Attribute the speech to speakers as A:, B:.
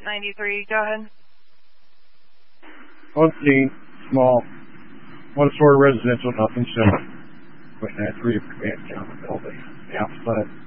A: 93, go ahead.
B: 14, small, one-story residential, nothing similar. Putting that 3 command down the building, the outside.